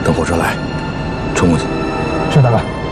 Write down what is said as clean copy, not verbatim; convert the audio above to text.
等火车来，冲过去。 是大哥。